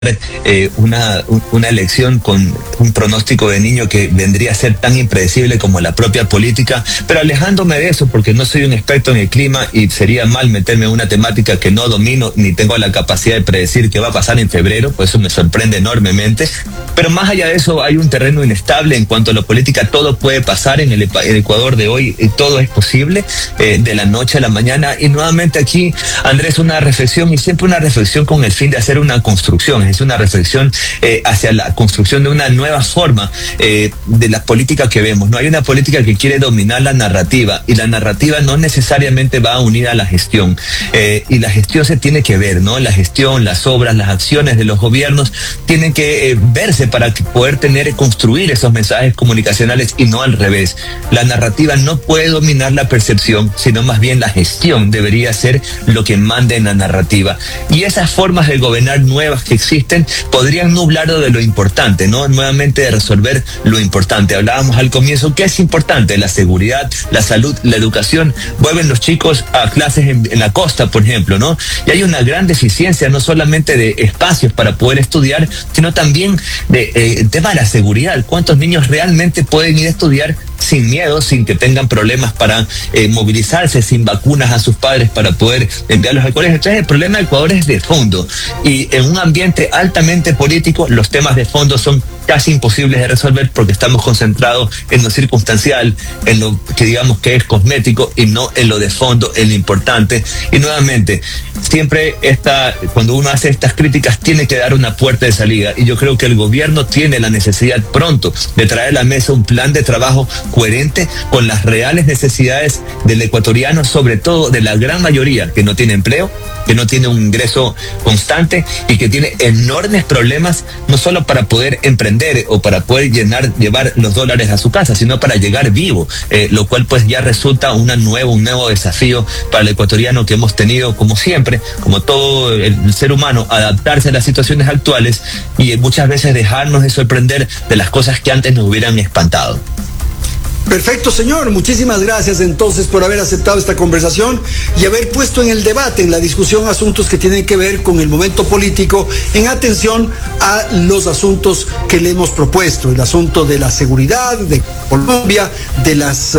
una elección con un pronóstico de niño que vendría a ser tan impredecible como la propia política, pero alejándome de eso porque no soy un experto en el clima y sería mal meterme en una temática que no domino ni tengo la capacidad de predecir qué va a pasar en febrero, pues eso me sorprende enormemente. Pero más allá de eso hay un terreno inestable en cuanto a la política. Todo puede pasar en el Ecuador de hoy, todo es posible de la noche a la mañana. Y nuevamente aquí, Andrés, una reflexión, y siempre una reflexión con el fin de hacer una construcción, es una reflexión hacia la construcción de una nueva forma de la política que vemos. No hay una política que quiere dominar la narrativa, y la narrativa no necesariamente va unida a la gestión, y la gestión se tiene que ver, ¿no? La gestión, las obras, las acciones de los gobiernos tienen que verse para poder construir esos mensajes comunicacionales y no al revés. La narrativa no puede dominar la percepción, sino más bien la gestión debería ser lo que mande en la narrativa. Y esas formas de gobernar nuevas que existen podrían nublarlo de lo importante, ¿no? Nuevamente de resolver lo importante. Hablábamos al comienzo, ¿qué es importante? La seguridad, la salud, la educación. Vuelven los chicos a clases en la costa, por ejemplo, ¿no? Y hay una gran deficiencia, no solamente de espacios para poder estudiar, sino también de tema de la seguridad. ¿Cuántos niños realmente pueden ir a estudiar sin miedo, sin que tengan problemas para movilizarse, sin vacunas a sus padres para poder enviarlos al colegio? Entonces el problema de Ecuador es de fondo, y en un ambiente altamente político los temas de fondo son casi imposibles de resolver porque estamos concentrados en lo circunstancial, en lo que digamos que es cosmético y no en lo de fondo, en lo importante. Y nuevamente, siempre cuando uno hace estas críticas tiene que dar una puerta de salida, y yo creo que el gobierno tiene la necesidad pronto de traer a la mesa un plan de trabajo coherente con las reales necesidades del ecuatoriano, sobre todo de la gran mayoría que no tiene empleo, que no tiene un ingreso constante y que tiene enormes problemas, no solo para poder emprender o para poder llevar los dólares a su casa, sino para llegar vivo, lo cual pues ya resulta un nuevo desafío para el ecuatoriano, que hemos tenido, como siempre, como todo el ser humano, adaptarse a las situaciones actuales y muchas veces dejarnos de sorprender de las cosas que antes nos hubieran espantado. Perfecto, señor. Muchísimas gracias entonces por haber aceptado esta conversación y haber puesto en el debate, en la discusión, asuntos que tienen que ver con el momento político, en atención a los asuntos que le hemos propuesto: el asunto de la seguridad de Colombia, de las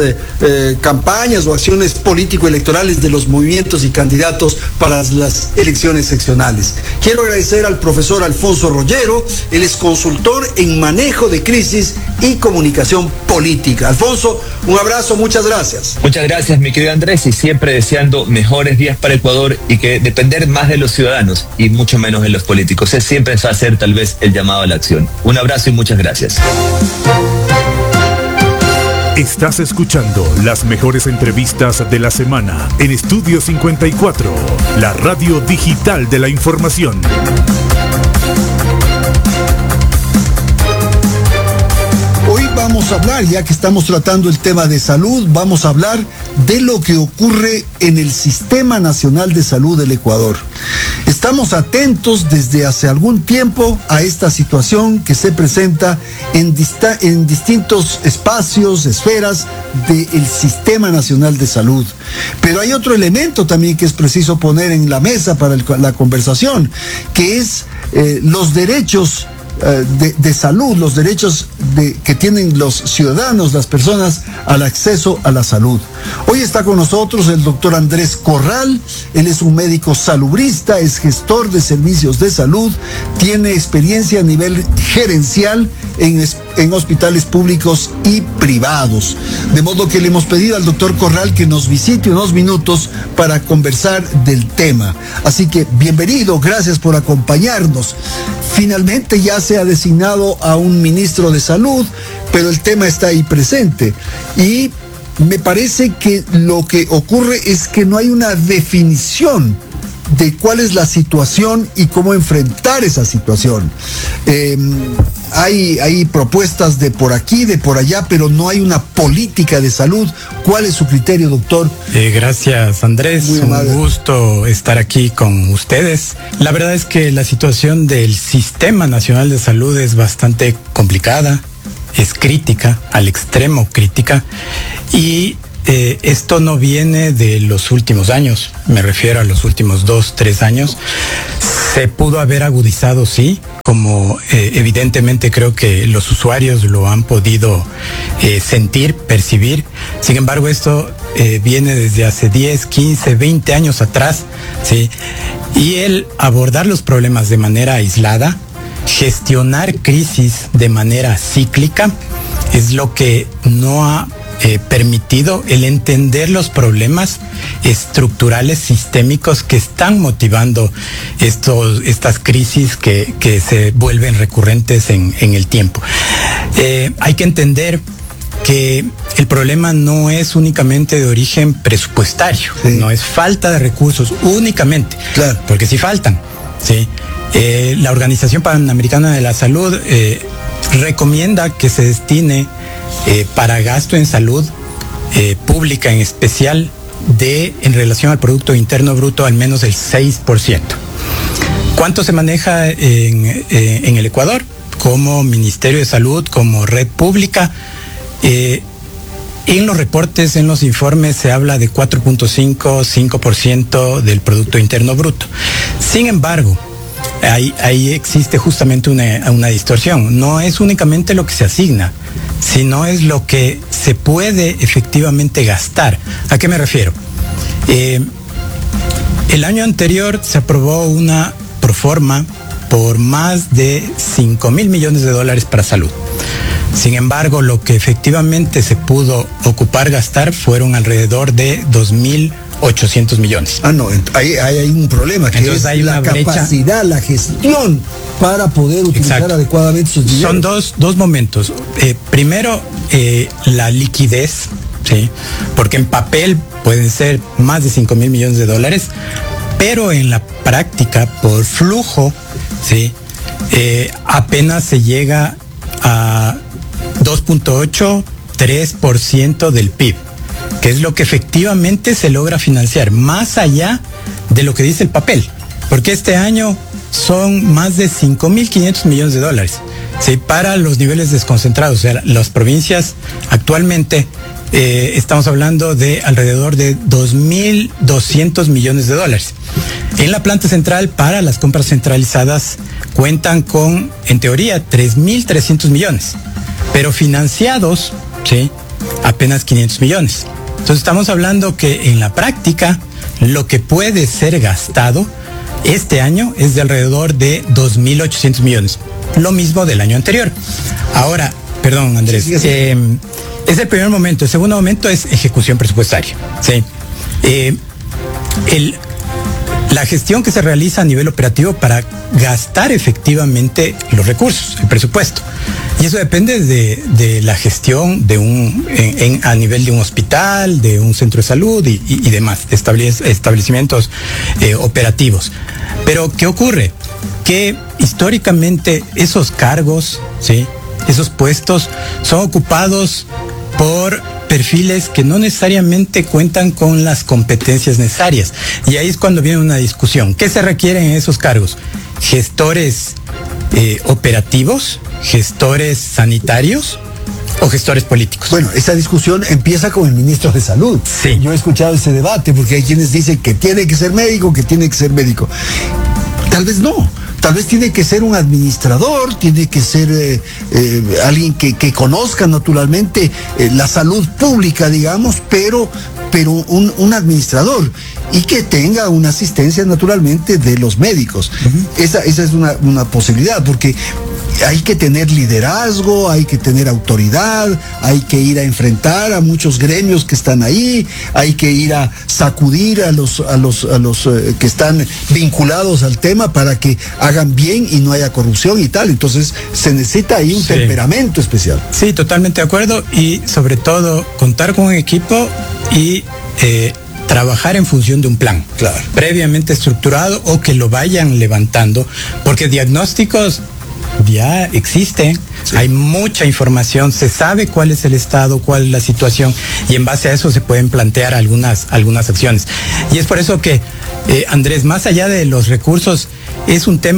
campañas o acciones político-electorales de los movimientos y candidatos para las elecciones seccionales. Quiero agradecer al profesor Alfonso Rollero. Él es consultor en manejo de crisis y comunicación política. Alfonso, un abrazo, muchas gracias. Muchas gracias, mi querido Andrés, y siempre deseando mejores días para Ecuador, y que depender más de los ciudadanos y mucho menos de los políticos. Siempre va a ser tal vez el llamado a la acción. Un abrazo y muchas gracias. Estás escuchando las mejores entrevistas de la semana en Estudio 54, la radio digital de la información. Vamos a hablar, ya que estamos tratando el tema de salud, vamos a hablar de lo que ocurre en el Sistema Nacional de Salud del Ecuador. Estamos atentos desde hace algún tiempo a esta situación que se presenta en distintos espacios, esferas del Sistema Nacional de Salud. Pero hay otro elemento también que es preciso poner en la mesa para la conversación, que es los derechos de salud, los derechos que tienen los ciudadanos, las personas, al acceso a la salud. Hoy está con nosotros el doctor Andrés Corral. Él es un médico salubrista, es gestor de servicios de salud, tiene experiencia a nivel gerencial en hospitales públicos y privados. De modo que le hemos pedido al doctor Corral que nos visite unos minutos para conversar del tema. Así que bienvenido, gracias por acompañarnos. Finalmente ya se ha designado a un ministro de salud, pero el tema está ahí presente. Y me parece que lo que ocurre es que no hay una definición de cuál es la situación y cómo enfrentar esa situación. Hay propuestas de por aquí, de por allá, pero no hay una política de salud. ¿Cuál es su criterio, doctor? Gracias, Andrés. Un gusto estar aquí con ustedes. La verdad es que la situación del Sistema Nacional de Salud es bastante complicada, es crítica, al extremo crítica, y esto no viene de los últimos años, me refiero a los últimos 2, 3 años. Se pudo haber agudizado, sí, como evidentemente creo que los usuarios lo han podido sentir, percibir. Sin embargo, esto viene desde hace 10, 15, 20 años atrás, ¿sí? Y el abordar los problemas de manera aislada, gestionar crisis de manera cíclica, es lo que no ha permitido el entender los problemas estructurales sistémicos que están motivando estas crisis que se vuelven recurrentes en el tiempo. Hay que entender que el problema no es únicamente de origen presupuestario, sí. No es falta de recursos únicamente, claro. Porque sí faltan, ¿sí? La Organización Panamericana de la Salud recomienda que se destine para gasto en salud pública en especial en relación al Producto Interno Bruto al menos el 6%. ¿Cuánto se maneja en el Ecuador? Como Ministerio de Salud, como red pública, en los reportes, en los informes se habla de 4.5, 5% del Producto Interno Bruto. Sin embargo, ahí existe justamente una distorsión. No es únicamente lo que se asigna, sino es lo que se puede efectivamente gastar. ¿A qué me refiero? El año anterior se aprobó una proforma por más de 5,000 millones de dólares para salud. Sin embargo, lo que efectivamente se pudo gastar fueron alrededor de 2,800 millones. No, hay un problema, que entonces es la capacidad, la gestión para poder utilizar Exacto. adecuadamente sus dineros. Son dos momentos. Primero, la liquidez, ¿sí? Porque en papel pueden ser más de 5,000 millones de dólares, pero en la práctica, por flujo, ¿sí? Apenas se llega a 2.8, 3% del PIB, que es lo que efectivamente se logra financiar, más allá de lo que dice el papel, porque este año son más de 5,500 millones de dólares, ¿sí? Para los niveles desconcentrados, o sea, las provincias actualmente estamos hablando de alrededor de 2,200 millones de dólares. En la planta central, para las compras centralizadas, cuentan con, en teoría, 3,300 millones, pero financiados, ¿sí? Apenas 500 millones. Entonces estamos hablando que en la práctica lo que puede ser gastado este año es de alrededor de 2,800 millones. Lo mismo del año anterior. Ahora, perdón, Andrés, sí. Es el primer momento. El segundo momento es ejecución presupuestaria, ¿sí? La gestión que se realiza a nivel operativo para gastar efectivamente los recursos, el presupuesto. Y eso depende de la gestión de a nivel de un hospital, de un centro de salud y demás establecimientos operativos. Pero ¿qué ocurre? Que históricamente esos cargos, ¿sí? Esos puestos son ocupados por perfiles que no necesariamente cuentan con las competencias necesarias. Y ahí es cuando viene una discusión. ¿Qué se requieren en esos cargos? Gestores operativos, gestores sanitarios o gestores políticos. Bueno, esa discusión empieza con el ministro de Salud. Sí. Yo he escuchado ese debate porque hay quienes dicen que tiene que ser médico, que tiene que ser médico. Tal vez no. Tal vez tiene que ser un administrador, tiene que ser alguien que conozca naturalmente la salud pública, digamos, pero un administrador y que tenga una asistencia naturalmente de los médicos. Uh-huh. Esa es una posibilidad, porque hay que tener liderazgo, hay que tener autoridad, hay que ir a enfrentar a muchos gremios que están ahí, hay que ir a sacudir a los que están vinculados al tema para que hagan bien y no haya corrupción y tal. Entonces se necesita ahí un temperamento especial. Sí, totalmente de acuerdo, y sobre todo contar con un equipo y trabajar en función de un plan, claro, previamente estructurado, o que lo vayan levantando, porque diagnósticos ya existen, sí. Hay mucha información, se sabe cuál es el estado, cuál es la situación, y en base a eso se pueden plantear algunas acciones. Y es por eso que, Andrés, más allá de los recursos, es un tema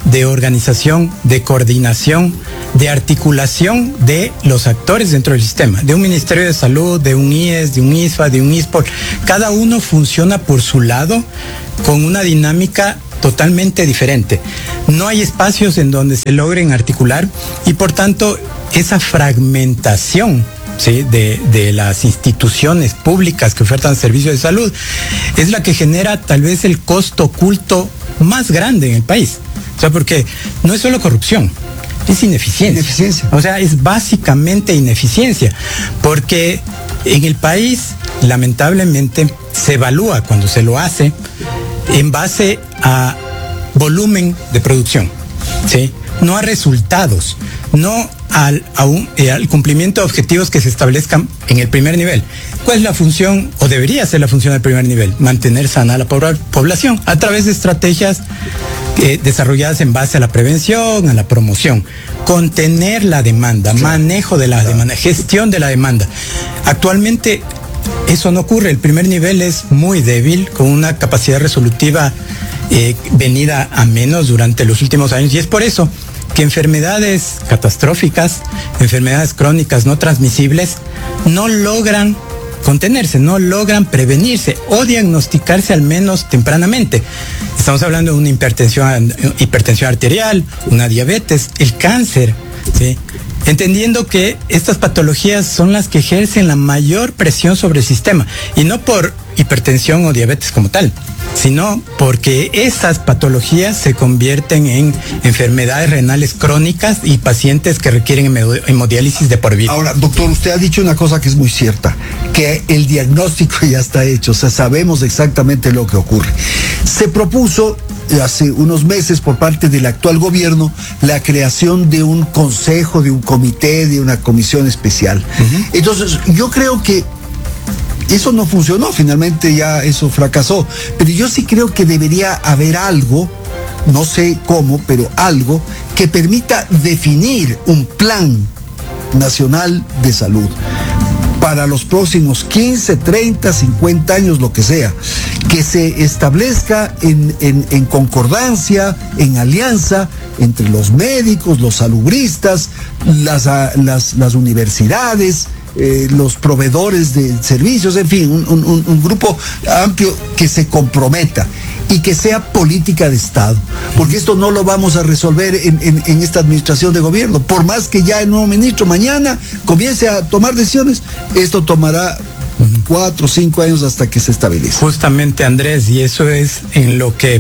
de organización, de coordinación, de articulación de los actores dentro del sistema, de un Ministerio de Salud, de un IES, de un ISFA, de un ISPOL. Cada uno funciona por su lado con una dinámica totalmente diferente. No hay espacios en donde se logren articular y por tanto esa fragmentación, ¿sí?, de las instituciones públicas que ofertan servicios de salud es la que genera tal vez el costo oculto más grande en el país. O sea, porque no es solo corrupción, es ineficiencia. O sea, es básicamente ineficiencia, porque en el país, lamentablemente, se evalúa cuando se lo hace en base a volumen de producción, ¿sí? No a resultados, no al cumplimiento de objetivos que se establezcan en el primer nivel. ¿Cuál es la función, o debería ser la función del primer nivel? Mantener sana a la población a través de estrategias desarrolladas en base a la prevención, a la promoción, contener la demanda, manejo de la demanda, gestión de la demanda. Actualmente eso no ocurre. El primer nivel es muy débil, con una capacidad resolutiva venida a menos durante los últimos años, y es por eso que enfermedades catastróficas, enfermedades crónicas no transmisibles, no logran contenerse, no logran prevenirse o diagnosticarse al menos tempranamente. Estamos hablando de una hipertensión arterial, una diabetes, el cáncer, ¿sí? Entendiendo que estas patologías son las que ejercen la mayor presión sobre el sistema, y no por hipertensión o diabetes como tal, sino porque esas patologías se convierten en enfermedades renales crónicas y pacientes que requieren hemodiálisis de por vida. Ahora, doctor, usted ha dicho una cosa que es muy cierta, que el diagnóstico ya está hecho, o sea, sabemos exactamente lo que ocurre. Se propuso hace unos meses por parte del actual gobierno la creación de un consejo, de un comité, de una comisión especial. Entonces, yo creo que eso no funcionó, finalmente ya eso fracasó, pero yo sí creo que debería haber algo, no sé cómo, pero algo que permita definir un plan nacional de salud para los próximos 15, 30, 50 años, lo que sea, que se establezca en concordancia, en alianza entre los médicos, los salubristas, las universidades, los proveedores de servicios, en fin, un grupo amplio que se comprometa y que sea política de Estado, porque esto no lo vamos a resolver en esta administración de gobierno. Por más que ya el nuevo ministro mañana comience a tomar decisiones, esto tomará 4 o 5 años hasta que se estabilice. Justamente, Andrés, y eso es en lo que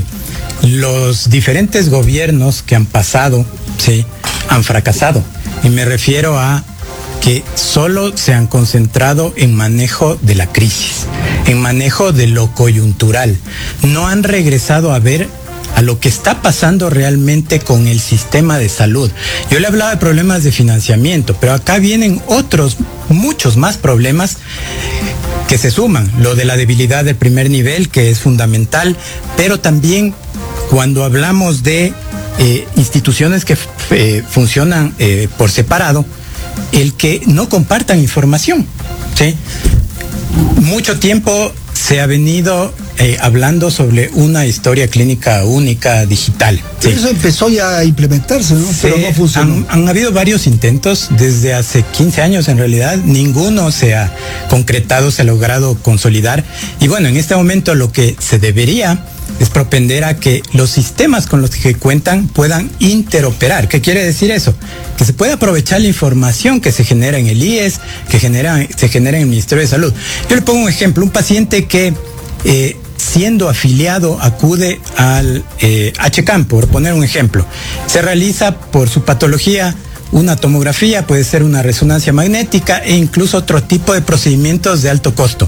los diferentes gobiernos que han pasado, sí, han fracasado. Y me refiero a que solo se han concentrado en manejo de la crisis, en manejo de lo coyuntural. No han regresado a ver a lo que está pasando realmente con el sistema de salud. Yo le hablaba de problemas de financiamiento, pero acá vienen otros, muchos más problemas que se suman. Lo de la debilidad del primer nivel, que es fundamental, pero también cuando hablamos de instituciones que funcionan por separado, el que no compartan información, ¿sí? Mucho tiempo se ha venido hablando sobre una historia clínica única digital. ¿Sí? Eso empezó ya a implementarse, ¿no? Pero no funcionó. Han habido varios intentos desde hace 15 años, en realidad. Ninguno se ha concretado, se ha logrado consolidar. Y bueno, en este momento lo que se debería es propender a que los sistemas con los que cuentan puedan interoperar. ¿Qué quiere decir eso? Que se pueda aprovechar la información que se genera en el IES, que se genera en el Ministerio de Salud. Yo le pongo un ejemplo: un paciente que siendo afiliado acude al HCAM, por poner un ejemplo, se realiza por su patología una tomografía, puede ser una resonancia magnética e incluso otro tipo de procedimientos de alto costo.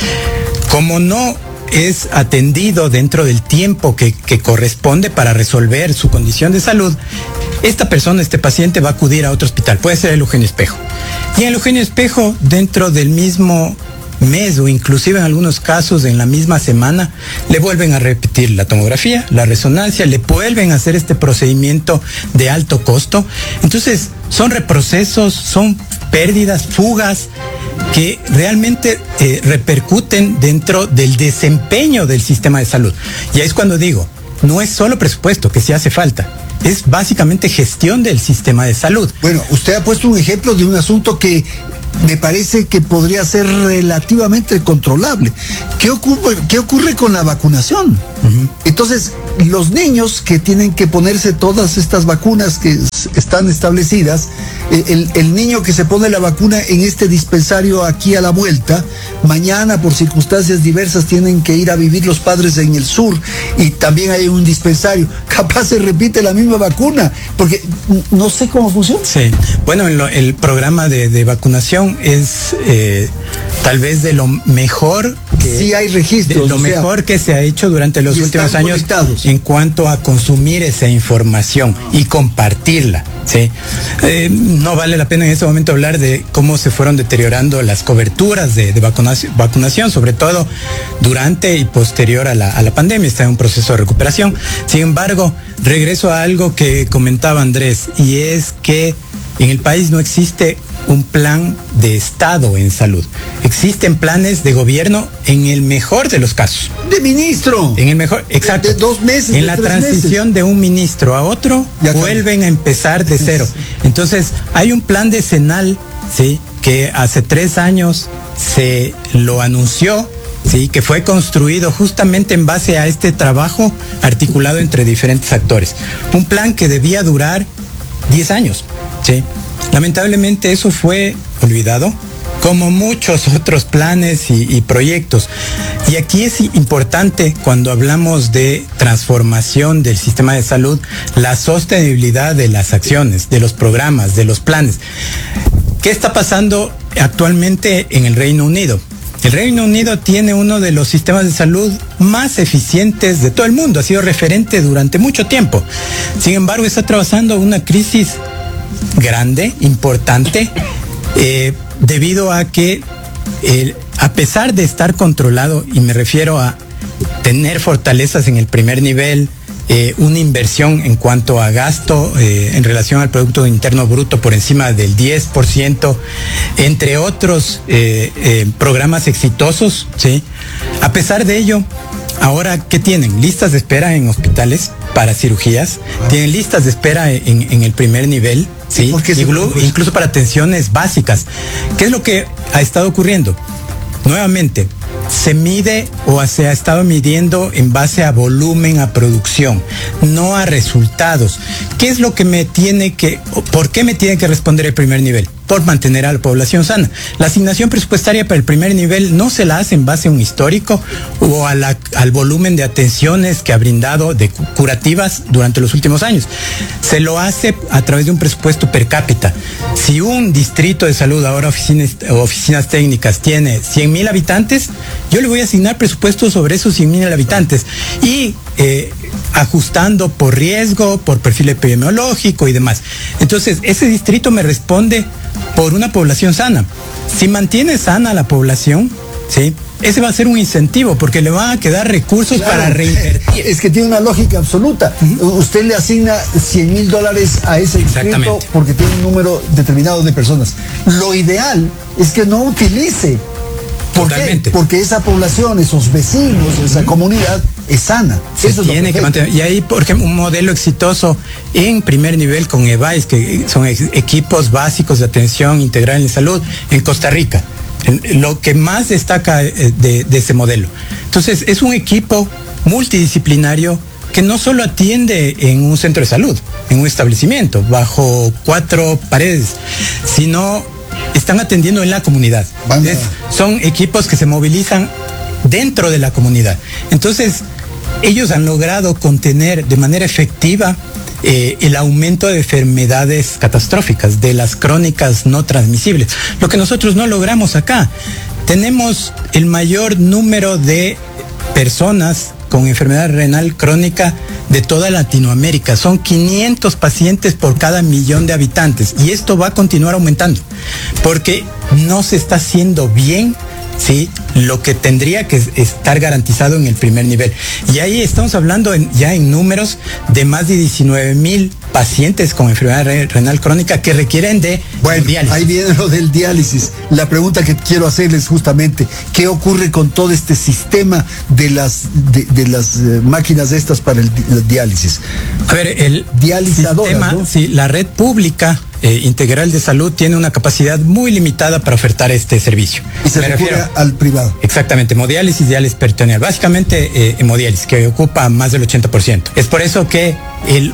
Como no es atendido dentro del tiempo que corresponde para resolver su condición de salud, esta persona, este paciente, va a acudir a otro hospital, puede ser el Eugenio Espejo. Y en el Eugenio Espejo, dentro del mismo mes o inclusive en algunos casos en la misma semana, le vuelven a repetir la tomografía, la resonancia, le vuelven a hacer este procedimiento de alto costo. Entonces, son reprocesos, son pérdidas, fugas, que realmente repercuten dentro del desempeño del sistema de salud. Y ahí es cuando digo, no es solo presupuesto, que sí hace falta, es básicamente gestión del sistema de salud. Bueno, usted ha puesto un ejemplo de un asunto que me parece que podría ser relativamente controlable. ¿Qué ocurre con la vacunación? Entonces, los niños que tienen que ponerse todas estas vacunas que están establecidas, el niño que se pone la vacuna en este dispensario aquí a la vuelta, mañana por circunstancias diversas tienen que ir a vivir los padres en el sur y también hay un dispensario, capaz se repite la misma vacuna, porque no sé cómo funciona. Sí, bueno, el programa de vacunación es tal vez de lo mejor que, sí hay registros, de lo mejor que se ha hecho durante los últimos años conectados en cuanto a consumir esa información y compartirla. ¿Sí? No vale la pena en este momento hablar de cómo se fueron deteriorando las coberturas de vacunación, sobre todo durante y posterior a la pandemia. Está en un proceso de recuperación. Sin embargo, regreso a algo que comentaba Andrés, y es que en el país no existe un plan de Estado en salud. Existen planes de gobierno en el mejor de los casos. De ministro. En el mejor, exacto. De 2 meses. En la transición de un ministro a otro, vuelven a empezar de cero. Entonces, hay un plan decenal, ¿sí?, que hace 3 años se lo anunció, sí, que fue construido justamente en base a este trabajo articulado entre diferentes actores. Un plan que debía durar 10 años, ¿sí? Lamentablemente eso fue olvidado, como muchos otros planes y proyectos. Y aquí es importante, cuando hablamos de transformación del sistema de salud, la sostenibilidad de las acciones, de los programas, de los planes. ¿Qué está pasando actualmente en el Reino Unido? El Reino Unido tiene uno de los sistemas de salud más eficientes de todo el mundo, ha sido referente durante mucho tiempo. Sin embargo, está atravesando una crisis grande, importante, debido a que a pesar de estar controlado, y me refiero a tener fortalezas en el primer nivel, una inversión en cuanto a gasto en relación al Producto Interno Bruto por encima del 10%, entre otros programas exitosos, ¿sí? A pesar de ello, ahora, ¿qué tienen? Listas de espera en hospitales para cirugías, tienen listas de espera en el primer nivel, ¿sí? Incluso para atenciones básicas. ¿Qué es lo que ha estado ocurriendo? Nuevamente, se mide o se ha estado midiendo en base a volumen, a producción, no a resultados. ¿Qué es lo que por qué me tiene que responder el primer nivel? Por mantener a la población sana. La asignación presupuestaria para el primer nivel no se la hace en base a un histórico o al volumen de atenciones que ha brindado de curativas durante los últimos años. Se lo hace a través de un presupuesto per cápita. Si un distrito de salud, ahora oficinas técnicas, tiene 100,000 habitantes, yo le voy a asignar presupuestos sobre esos 100,000 habitantes y ajustando por riesgo, por perfil epidemiológico y demás. Entonces, ese distrito me responde por una población sana. Si mantiene sana la población, ¿sí?, ese va a ser un incentivo porque le van a quedar recursos para reinvertir. Es que tiene una lógica absoluta. Usted le asigna $100,000 a ese distrito porque tiene un número determinado de personas. Lo ideal es que no utilice. ¿Por qué? Porque esa población, esos vecinos, esa comunidad es sana. Eso tiene que mantener. Y ahí, por ejemplo, un modelo exitoso en primer nivel con EVAIS, que son equipos básicos de atención integral en salud en Costa Rica. Lo que más destaca de ese modelo. Entonces, es un equipo multidisciplinario que no solo atiende en un centro de salud, en un establecimiento, bajo 4 paredes, sino están atendiendo en la comunidad. Son equipos que se movilizan dentro de la comunidad. Entonces, ellos han logrado contener de manera efectiva el aumento de enfermedades catastróficas, de las crónicas no transmisibles. Lo que nosotros no logramos acá. Tenemos el mayor número de personas con enfermedad renal crónica de toda Latinoamérica. Son 500 pacientes por cada 1,000,000 de habitantes. Y esto va a continuar aumentando, porque no se está haciendo bien, ¿sí?, lo que tendría que estar garantizado en el primer nivel. Y ahí estamos hablando ya en números de más de 19,000 pacientes con enfermedad renal crónica que requieren de diálisis. Ahí viene lo del diálisis. La pregunta que quiero hacerles justamente, ¿qué ocurre con todo este sistema de las máquinas estas para el diálisis? A ver, el sistema, ¿no? Sí, la red pública integral de salud tiene una capacidad muy limitada para ofertar este servicio. Y se refiere al privado. Exactamente, hemodiálisis, diálisis peritoneal. Básicamente hemodiálisis, que ocupa más del 80%. Es por eso que el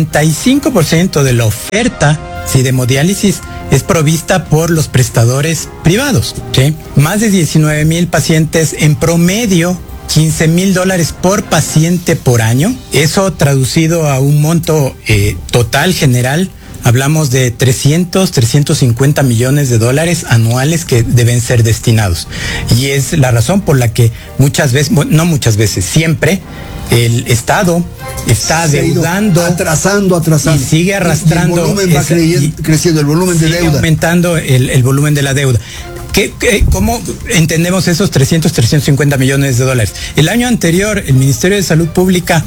85% de la oferta de hemodiálisis es provista por los prestadores privados. ¿Sí? Más de 19,000 pacientes en promedio, $15,000 por paciente por año. Eso traducido a un monto total general, hablamos de 350 millones de dólares anuales que deben ser destinados. Y es la razón por la que siempre el Estado está adeudando, atrasando y sigue arrastrando. Y el volumen va creciendo, el volumen de deuda. Aumentando el volumen de la deuda. ¿Cómo entendemos esos 350 millones de dólares? El año anterior, el Ministerio de Salud Pública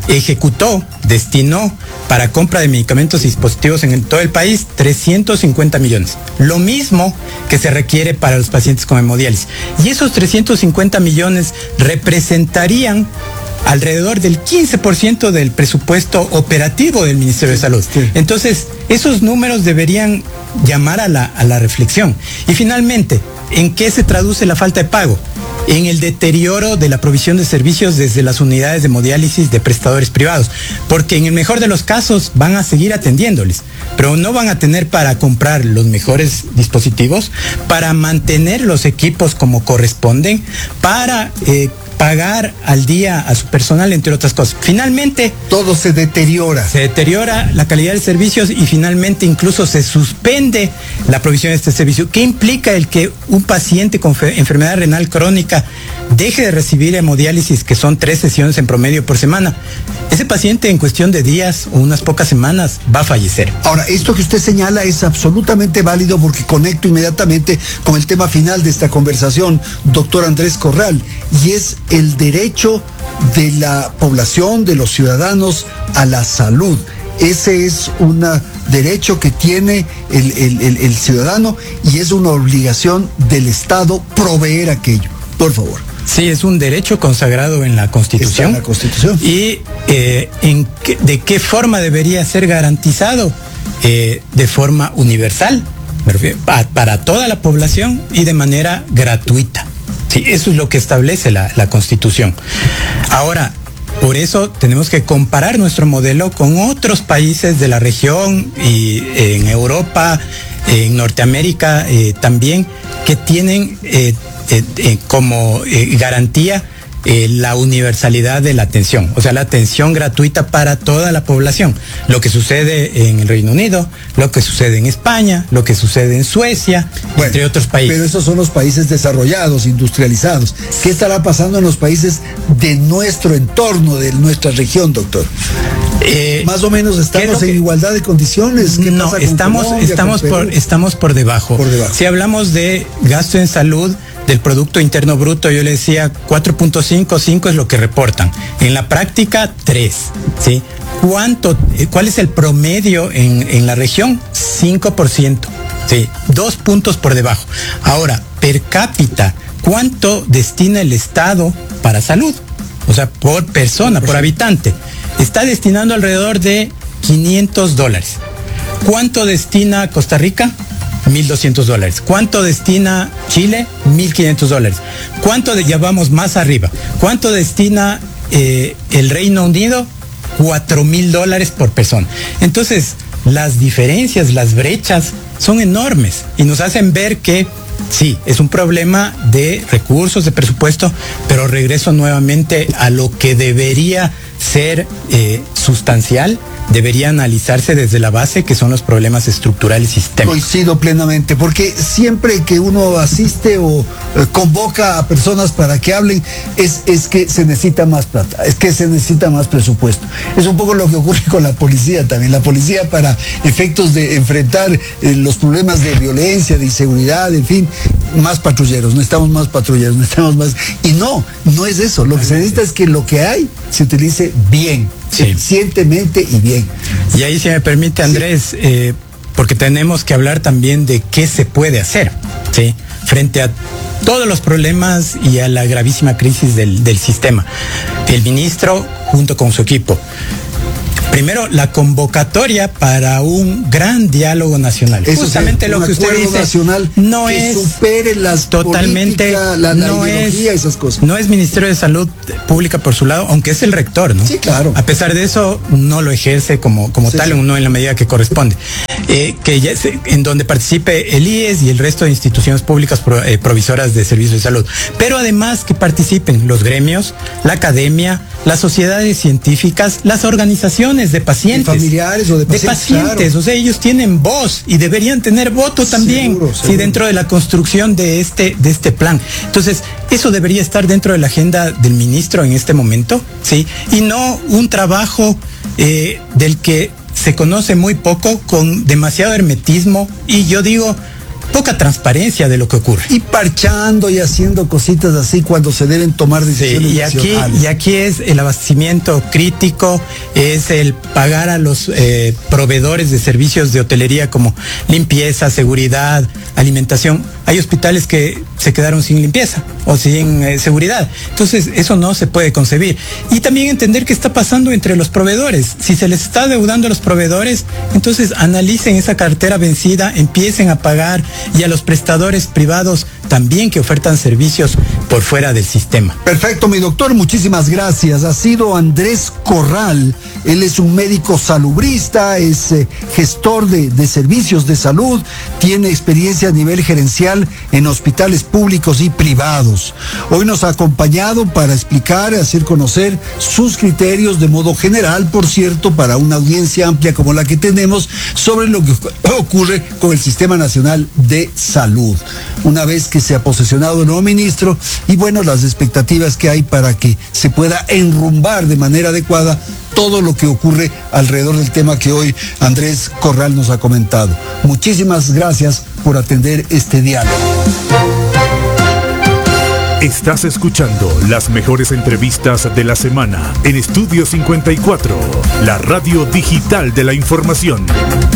destinó para compra de medicamentos y dispositivos en todo el país 350 millones. Lo mismo que se requiere para los pacientes con hemodiálisis. Y esos 350 millones representarían alrededor del 15% del presupuesto operativo del Ministerio de Salud. Sí. Entonces, esos números deberían llamar a la reflexión. Y finalmente, ¿en qué se traduce la falta de pago? En el deterioro de la provisión de servicios desde las unidades de hemodiálisis de prestadores privados, porque en el mejor de los casos van a seguir atendiéndoles, pero no van a tener para comprar los mejores dispositivos, para mantener los equipos como corresponden, para pagar al día a su personal, entre otras cosas. Finalmente, todo se deteriora. Se deteriora la calidad de servicios y finalmente incluso se suspende la provisión de este servicio. ¿Qué implica el que un paciente con enfermedad renal crónica deje de recibir hemodiálisis, que son 3 sesiones en promedio por semana? Ese paciente en cuestión de días o unas pocas semanas va a fallecer. Ahora, esto que usted señala es absolutamente válido porque conecto inmediatamente con el tema final de esta conversación, doctor Andrés Corral, y es el derecho de la población, de los ciudadanos a la salud. Ese es un derecho que tiene el ciudadano y es una obligación del Estado proveer aquello. Por favor. Sí, es un derecho consagrado en la Constitución. Está en la Constitución. Y ¿de qué forma debería ser garantizado? De forma universal, para toda la población y de manera gratuita. Sí, eso es lo que establece la Constitución. Ahora, por eso tenemos que comparar nuestro modelo con otros países de la región y en Europa, en Norteamérica también, que tienen como garantía la universalidad de la atención, o sea, la atención gratuita para toda la población. Lo que sucede en el Reino Unido, lo que sucede en España, lo que sucede en Suecia, entre otros países. Pero esos son los países desarrollados, industrializados. ¿Qué estará pasando en los países de nuestro entorno, de nuestra región, doctor? Más o menos estamos en igualdad de condiciones. ¿Qué no, pasa con estamos por debajo. Si hablamos de gasto en salud del Producto Interno Bruto, yo le decía 4.5, 5 es lo que reportan. En la práctica, 3. ¿Sí? ¿Cuál es el promedio en la región? 5%. ¿Sí? 2 puntos por debajo. Ahora, per cápita, ¿cuánto destina el Estado para salud? O sea, por persona, por habitante. Está destinando alrededor de $500. ¿Cuánto destina Costa Rica? $1,200. ¿Cuánto destina Chile? $1,500. ¿Cuánto ya vamos más arriba? ¿Cuánto destina el Reino Unido? $4,000 por persona. Entonces, las diferencias, las brechas son enormes y nos hacen ver que sí, es un problema de recursos, de presupuesto, pero regreso nuevamente a lo que debería ser sustancial, debería analizarse desde la base, que son los problemas estructurales sistémicos. Coincido plenamente, porque siempre que uno asiste o convoca a personas para que hablen, es que se necesita más plata, es que se necesita más presupuesto. Es un poco lo que ocurre con la policía también. La policía, para efectos de enfrentar los problemas de violencia, de inseguridad, en fin, más patrulleros, necesitamos más patrulleros, necesitamos más. Y no es eso. Lo que se necesita es que lo que hay se utilice bien. eficientemente y bien. Y ahí, si me permite, Andrés, porque tenemos que hablar también de qué se puede hacer, ¿sí? Frente a todos los problemas y a la gravísima crisis del sistema. El ministro, junto con su equipo, primero, la convocatoria para un gran diálogo nacional. Eso justamente lo que usted dice nacional no que es supere las totalmente la ideología y esas cosas. No es Ministerio de Salud Pública por su lado, aunque es el rector, ¿no? Sí, claro. A pesar de eso, no lo ejerce como tal, sí. No en la medida que corresponde. Que ya en donde participe el IES y el resto de instituciones públicas provisoras de servicios de salud. Pero además que participen los gremios, la academia, las sociedades científicas, las organizaciones de pacientes. De familiares o de pacientes. Claro. O sea, ellos tienen voz y deberían tener voto también. Seguro. Sí, dentro de la construcción de este plan. Entonces, eso debería estar dentro de la agenda del ministro en este momento, ¿sí? Y no un trabajo del que se conoce muy poco, con demasiado hermetismo y yo digo poca transparencia de lo que ocurre. Y parchando y haciendo cositas así cuando se deben tomar decisiones nacionales. Y aquí es el abastecimiento crítico, es el pagar a los proveedores de servicios de hotelería como limpieza, seguridad, alimentación. Hay hospitales que se quedaron sin limpieza o sin seguridad. Entonces, eso no se puede concebir. Y también entender qué está pasando entre los proveedores. Si se les está deudando a los proveedores, entonces analicen esa cartera vencida, empiecen a pagar, y a los prestadores privados también que ofertan servicios por fuera del sistema. Perfecto, mi doctor, muchísimas gracias. Ha sido Andrés Corral. Él es un médico salubrista, es gestor de servicios de salud, tiene experiencia a nivel gerencial en hospitales públicos y privados. Hoy nos ha acompañado para explicar, hacer conocer sus criterios de modo general, por cierto, para una audiencia amplia como la que tenemos, sobre lo que ocurre con el Sistema Nacional de Salud. Una vez que se ha posesionado el nuevo ministro, y bueno, las expectativas que hay para que se pueda enrumbar de manera adecuada todo lo que ocurre alrededor del tema que hoy Andrés Corral nos ha comentado. Muchísimas gracias por atender este diálogo. Estás escuchando las mejores entrevistas de la semana en Estudio 54, la radio digital de la información.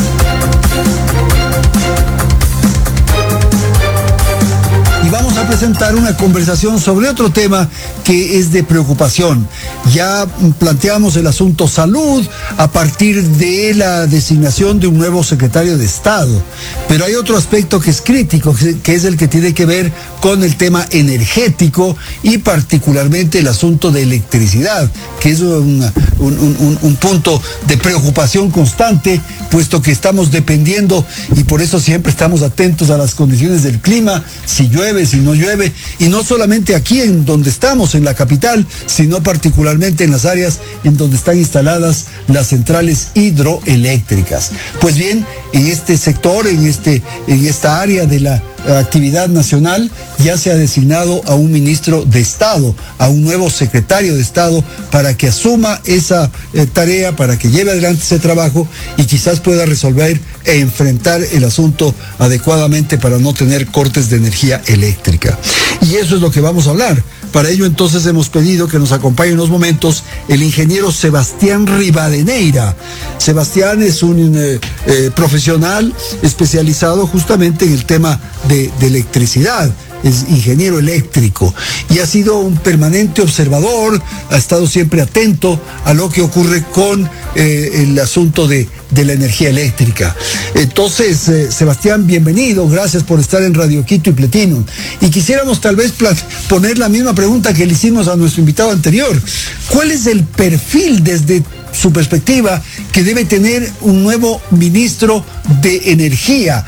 Vamos a presentar una conversación sobre otro tema que es de preocupación. Ya planteamos el asunto salud a partir de la designación de un nuevo secretario de Estado, pero hay otro aspecto que es crítico, que es el que tiene que ver con el tema energético y particularmente el asunto de electricidad, que es un punto de preocupación constante, puesto que estamos dependiendo y por eso siempre estamos atentos a las condiciones del clima, si llueve, si no llueve, y no solamente aquí en donde estamos, en la capital, sino particularmente en las áreas en donde están instaladas las centrales hidroeléctricas. Pues bien, en este sector, en esta área de la actividad nacional, ya se ha designado a un ministro de Estado, a un nuevo secretario de Estado, para que asuma esa tarea, para que lleve adelante ese trabajo y quizás pueda resolver e enfrentar el asunto adecuadamente para no tener cortes de energía eléctrica. Y eso es lo que vamos a hablar. Para ello entonces hemos pedido que nos acompañe en unos momentos el ingeniero Sebastián Rivadeneira. Sebastián es un profesional especializado justamente en el tema de electricidad. Es ingeniero eléctrico y ha sido un permanente observador, ha estado siempre atento a lo que ocurre con el asunto de la energía eléctrica. Entonces, Sebastián, bienvenido, gracias por estar en Radio Quito y Platinum. Y quisiéramos tal vez poner la misma pregunta que le hicimos a nuestro invitado anterior. ¿Cuál es el perfil desde su perspectiva que debe tener un nuevo ministro de energía,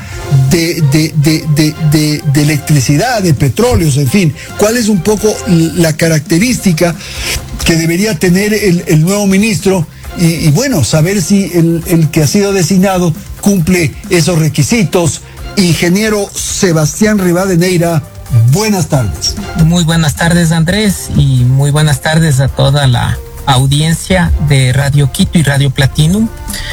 de electricidad, de petróleos, en fin? ¿Cuál es un poco la característica que debería tener el nuevo ministro? Y bueno, saber si el que ha sido designado cumple esos requisitos. Ingeniero Sebastián Rivadeneira, buenas tardes. Muy buenas tardes, Andrés, y muy buenas tardes a toda la audiencia de Radio Quito y Radio Platinum.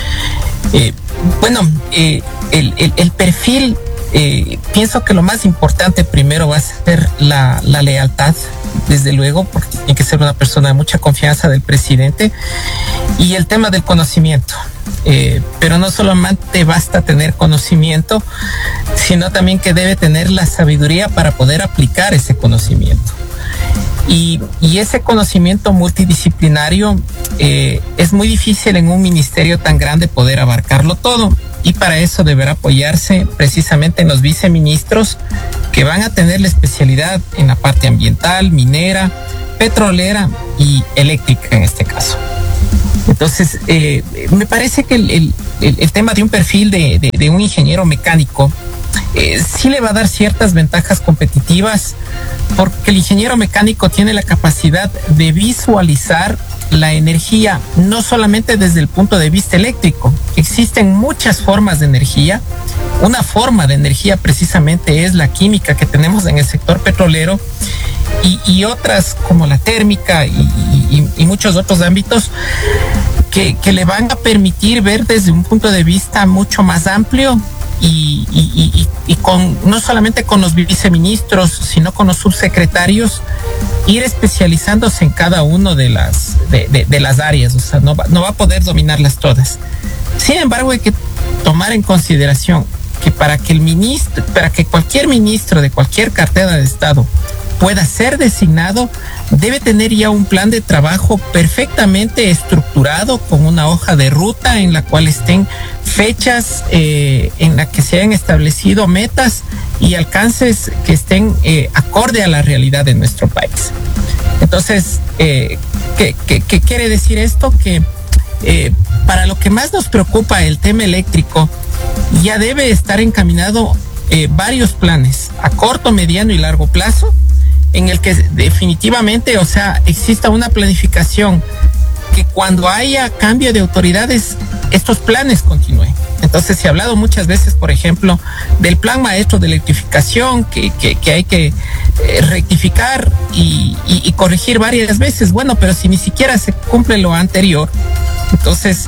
El perfil, pienso que lo más importante primero va a ser la lealtad, desde luego, porque tiene que ser una persona de mucha confianza del presidente, y el tema del conocimiento. Pero no solamente basta tener conocimiento, sino también que debe tener la sabiduría para poder aplicar ese conocimiento. Y ese conocimiento multidisciplinario es muy difícil en un ministerio tan grande poder abarcarlo todo, y para eso deberá apoyarse precisamente en los viceministros que van a tener la especialidad en la parte ambiental, minera, petrolera y eléctrica en este caso. Entonces, me parece que el tema de un perfil de un ingeniero mecánico sí le va a dar ciertas ventajas competitivas, porque el ingeniero mecánico tiene la capacidad de visualizar la energía no solamente desde el punto de vista eléctrico. Existen muchas formas de energía. Una forma de energía precisamente es la química que tenemos en el sector petrolero, y otras como la térmica y muchos otros ámbitos que le van a permitir ver desde un punto de vista mucho más amplio, y con no solamente con los viceministros, sino con los subsecretarios, ir especializándose en cada uno de las áreas. O sea, no va a poder dominarlas todas. Sin embargo, hay que tomar en consideración que para que cualquier ministro de cualquier cartera de Estado pueda ser designado, debe tener ya un plan de trabajo perfectamente estructurado, con una hoja de ruta en la cual estén fechas, en la que se hayan establecido metas y alcances que estén acorde a la realidad de nuestro país. Entonces, ¿qué quiere decir esto? Que para lo que más nos preocupa, el tema eléctrico, ya debe estar encaminado varios planes a corto, mediano y largo plazo, en el que definitivamente, o sea, exista una planificación, que cuando haya cambio de autoridades, estos planes continúen. Entonces, se ha hablado muchas veces, por ejemplo, del plan maestro de electrificación, que hay que rectificar y corregir varias veces. Bueno, pero si ni siquiera se cumple lo anterior, entonces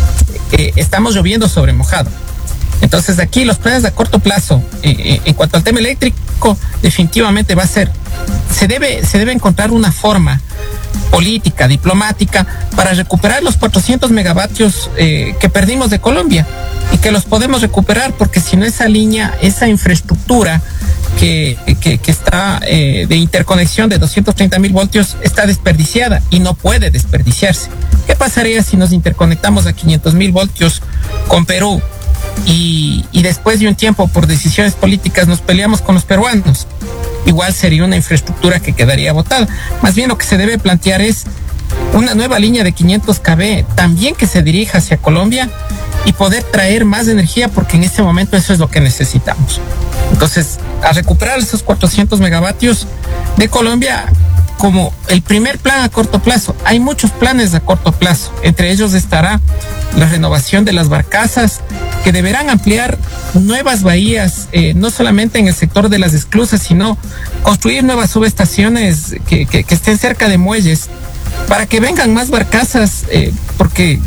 estamos lloviendo sobre mojado. Entonces, aquí los planes a corto plazo, en cuanto al tema eléctrico, definitivamente se debe encontrar una forma política, diplomática, para recuperar los 400 megavatios que perdimos de Colombia, y que los podemos recuperar, porque si no, esa línea, esa infraestructura que está de interconexión de 230,000 voltios está desperdiciada y no puede desperdiciarse. ¿Qué pasaría si nos interconectamos a 500,000 voltios con Perú y después de un tiempo, por decisiones políticas, nos peleamos con los peruanos? Igual sería una infraestructura que quedaría botada. Más bien, lo que se debe plantear es una nueva línea de 500 kV, también que se dirija hacia Colombia, y poder traer más energía, porque en este momento eso es lo que necesitamos. Entonces, a recuperar esos 400 megavatios de Colombia como el primer plan a corto plazo. Hay muchos planes a corto plazo. Entre ellos estará la renovación de las barcazas, que deberán ampliar nuevas bahías, no solamente en el sector de las esclusas, sino construir nuevas subestaciones que estén cerca de muelles, para que vengan más barcazas, porque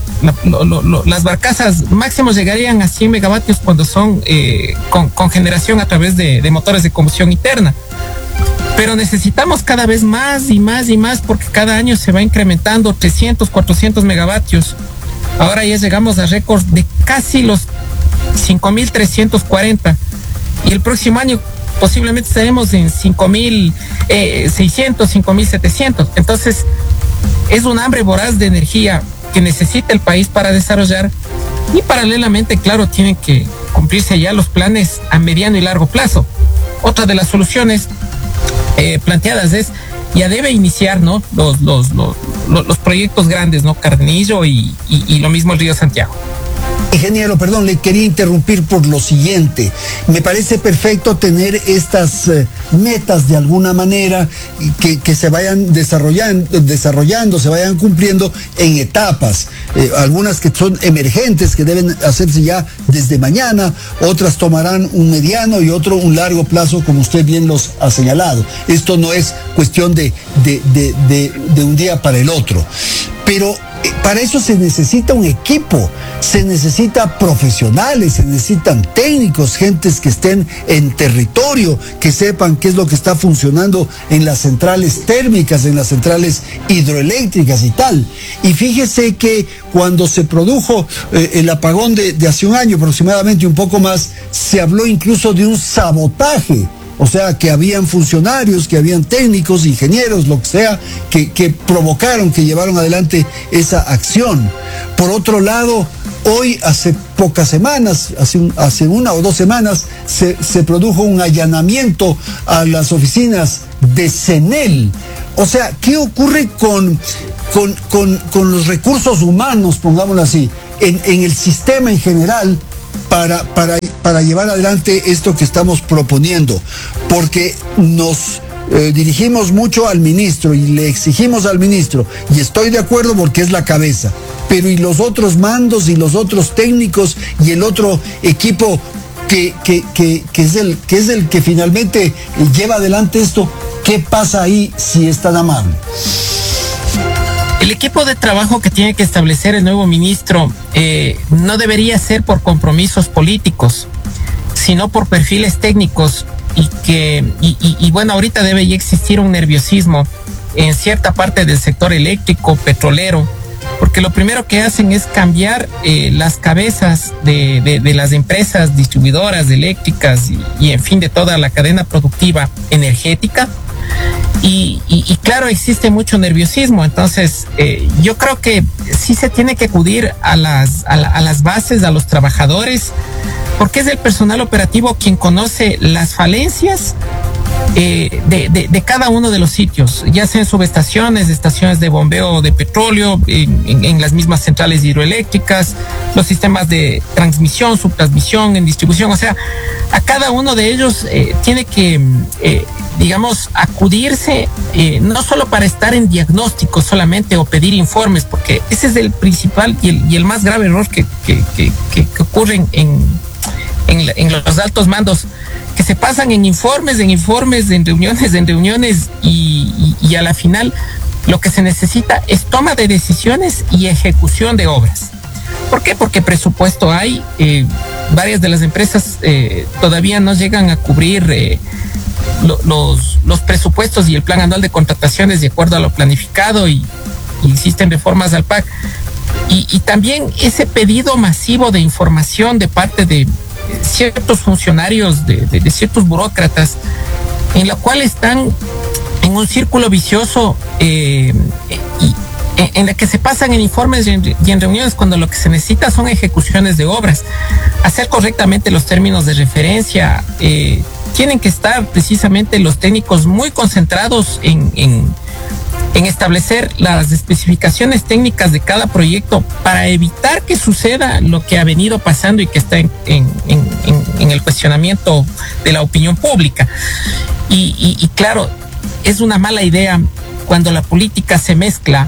las barcazas máximos llegarían a 100 megavatios cuando son con generación a través de motores de combustión interna. Pero necesitamos cada vez más y más y más, porque cada año se va incrementando 300, 400 megavatios. Ahora ya llegamos a récords de casi los 5,340, y el próximo año posiblemente estaremos en 5,600, 5,700. Entonces, es un hambre voraz de energía que necesita el país para desarrollar, y paralelamente, claro, tienen que cumplirse ya los planes a mediano y largo plazo. Otra de las soluciones planteadas es, ya debe iniciar, ¿no?, los proyectos grandes, ¿no?, Cardenillo y lo mismo el Río Santiago. Ingeniero, perdón, le quería interrumpir por lo siguiente. Me parece perfecto tener estas metas de alguna manera que se vayan desarrollando, se vayan cumpliendo en etapas. Algunas que son emergentes, que deben hacerse ya desde mañana, otras tomarán un mediano y otro un largo plazo, como usted bien los ha señalado. Esto no es cuestión de un día para el otro. Pero para eso se necesita un equipo, se necesita profesionales, se necesitan técnicos, gentes que estén en territorio, que sepan qué es lo que está funcionando en las centrales térmicas, en las centrales hidroeléctricas y tal. Y fíjese que cuando se produjo el apagón de hace un año aproximadamente, un poco más, se habló incluso de un sabotaje. O sea, que habían funcionarios, que habían técnicos, ingenieros, lo que sea, que provocaron, que llevaron adelante esa acción. Por otro lado, hoy, hace pocas semanas, hace 1 o 2 semanas, se produjo un allanamiento a las oficinas de CENEL. O sea, ¿qué ocurre con los recursos humanos, pongámoslo así, en el sistema en general? Para llevar adelante esto que estamos proponiendo, porque nos dirigimos mucho al ministro y le exigimos al ministro, y estoy de acuerdo porque es la cabeza, pero y los otros mandos y los otros técnicos y el otro equipo que es el que finalmente lleva adelante esto, ¿qué pasa ahí si es tan amable? El equipo de trabajo que tiene que establecer el nuevo ministro no debería ser por compromisos políticos, sino por perfiles técnicos y bueno, ahorita debe ya existir un nerviosismo en cierta parte del sector eléctrico, petrolero, porque lo primero que hacen es cambiar las cabezas de las empresas distribuidoras eléctricas y en fin de toda la cadena productiva energética. Y claro, existe mucho nerviosismo. Entonces yo creo que sí se tiene que acudir a las bases, a los trabajadores, porque es el personal operativo quien conoce las falencias de cada uno de los sitios, ya sea en subestaciones, estaciones de bombeo de petróleo, en las mismas centrales hidroeléctricas, los sistemas de transmisión, subtransmisión, en distribución. O sea, a cada uno de ellos tiene que digamos, acudirse no solo para estar en diagnóstico solamente o pedir informes, porque ese es el principal y el más grave error que ocurren en los altos mandos, que se pasan en informes, en reuniones y a la final lo que se necesita es toma de decisiones y ejecución de obras. ¿Por qué? Porque presupuesto hay, varias de las empresas todavía no llegan a cubrir los presupuestos y el plan anual de contrataciones de acuerdo a lo planificado y existen reformas al PAC. Y también ese pedido masivo de información de parte de ciertos funcionarios, de ciertos burócratas, en la cual están en un círculo vicioso en la que se pasan en informes y en reuniones cuando lo que se necesita son ejecuciones de obras, hacer correctamente los términos de referencia. Tienen que estar precisamente los técnicos muy concentrados en establecer las especificaciones técnicas de cada proyecto para evitar que suceda lo que ha venido pasando y que está en el cuestionamiento de la opinión pública. Y claro, es una mala idea cuando la política se mezcla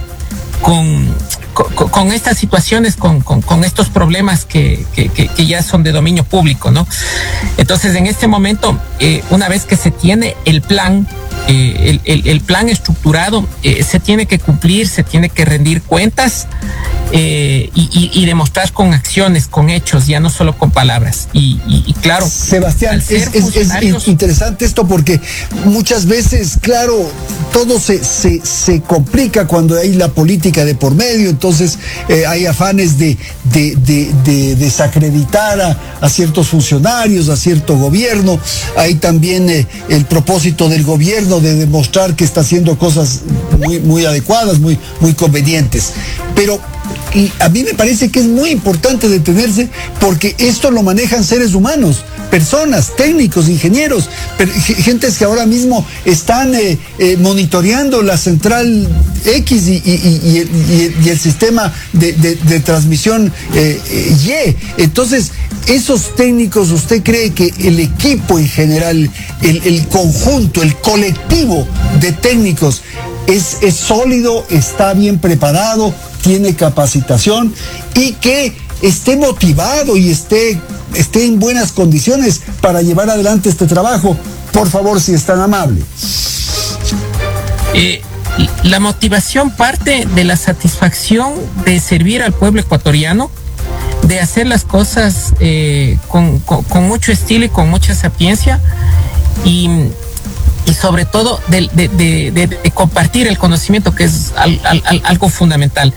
con estas situaciones, con estos problemas que ya son de dominio público, ¿no? Entonces, en este momento, una vez que se tiene el plan, el plan estructurado, se tiene que cumplir, se tiene que rendir cuentas y demostrar con acciones, con hechos, ya no solo con palabras. Y claro, Sebastián, es interesante esto porque muchas veces, claro, todo se complica cuando hay la política de por medio. Entonces hay afanes de desacreditar a ciertos funcionarios, a cierto gobierno. Hay también el propósito del gobierno de demostrar que está haciendo cosas muy adecuadas, muy convenientes. Pero a mí me parece que es muy importante detenerse porque esto lo manejan seres humanos, personas, técnicos, ingenieros, gentes que ahora mismo están monitoreando la central X y el sistema de transmisión Y. Entonces, esos técnicos, ¿usted cree que el equipo en general, el conjunto, el colectivo de técnicos es sólido, está bien preparado, tiene capacitación y que esté motivado y esté en buenas condiciones para llevar adelante este trabajo? Por favor, si es tan amable. la motivación parte de la satisfacción de servir al pueblo ecuatoriano, de hacer las cosas con mucho estilo y con mucha sapiencia, y sobre todo de compartir el conocimiento, que es algo fundamental.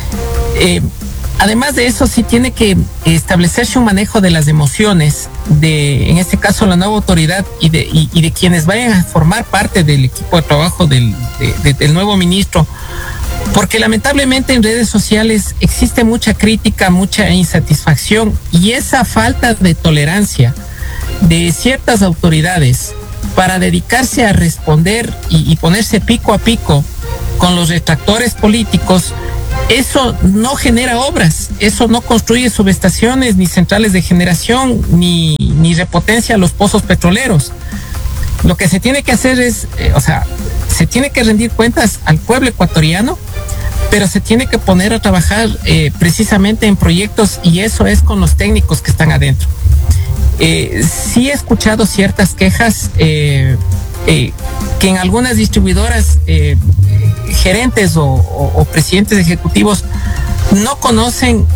Además de eso, sí tiene que establecerse un manejo de las emociones, en este caso la nueva autoridad y de quienes vayan a formar parte del equipo de trabajo del nuevo ministro, porque lamentablemente en redes sociales existe mucha crítica, mucha insatisfacción, y esa falta de tolerancia de ciertas autoridades para dedicarse a responder y ponerse pico a pico con los retractores políticos, eso no genera obras, eso no construye subestaciones, ni centrales de generación, ni repotencia los pozos petroleros. Lo que se tiene que hacer es, se tiene que rendir cuentas al pueblo ecuatoriano, pero se tiene que poner a trabajar precisamente en proyectos, y eso es con los técnicos que están adentro. Sí he escuchado ciertas quejas que en algunas distribuidoras, gerentes o presidentes ejecutivos no conocen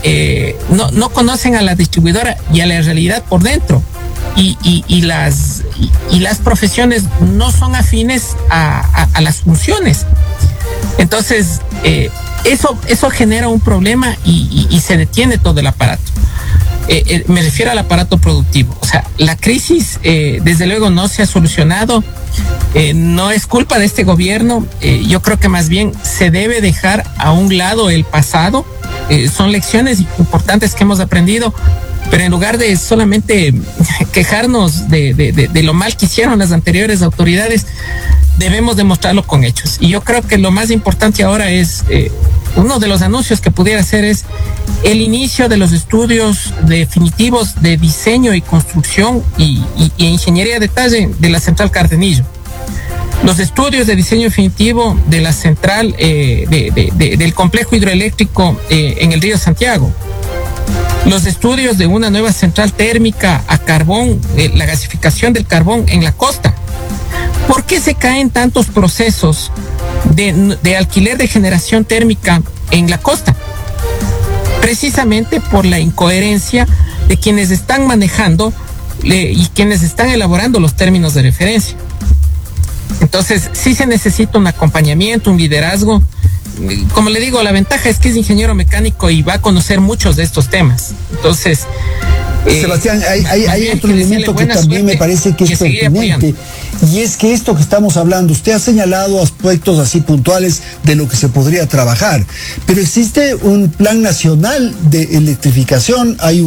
a la distribuidora y a la realidad por dentro, y las profesiones no son afines a las funciones. Entonces eso genera un problema y se detiene todo el aparato. Me refiero al aparato productivo. O sea, la crisis desde luego no se ha solucionado. No es culpa de este gobierno. Yo creo que más bien se debe dejar a un lado el pasado. Son lecciones importantes que hemos aprendido, pero en lugar de solamente quejarnos de lo mal que hicieron las anteriores autoridades, debemos demostrarlo con hechos. Y yo creo que lo más importante ahora es, uno de los anuncios que pudiera hacer es el inicio de los estudios definitivos de diseño y construcción y ingeniería de detalle de la central Cardenillo. Los estudios de diseño definitivo de la central del complejo hidroeléctrico en el río Santiago. Los estudios de una nueva central térmica a carbón, la gasificación del carbón en la costa. ¿Por qué se caen tantos procesos de alquiler de generación térmica en la costa? Precisamente por la incoherencia de quienes están manejando y quienes están elaborando los términos de referencia. Entonces, sí se necesita un acompañamiento, un liderazgo. Como le digo, la ventaja es que es ingeniero mecánico y va a conocer muchos de estos temas. Entonces, Sebastián, hay otro elemento que también me parece que es pertinente, y es que esto que estamos hablando, usted ha señalado aspectos así puntuales de lo que se podría trabajar, pero existe un plan nacional de electrificación, hay